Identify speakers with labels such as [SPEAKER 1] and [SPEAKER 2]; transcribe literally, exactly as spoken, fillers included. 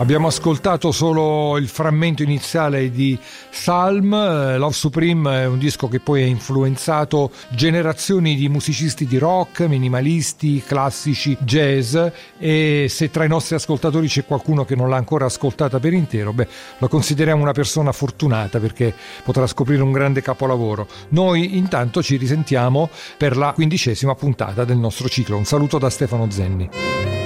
[SPEAKER 1] Abbiamo ascoltato solo il frammento iniziale di Salm. Love Supreme è un disco che poi ha influenzato generazioni di musicisti di rock, minimalisti, classici, jazz, e se tra i nostri ascoltatori c'è qualcuno che non l'ha ancora ascoltata per intero, beh, lo consideriamo una persona fortunata perché potrà scoprire un grande capolavoro. Noi intanto ci risentiamo per la quindicesima puntata del nostro ciclo. Un saluto da Stefano Zenni.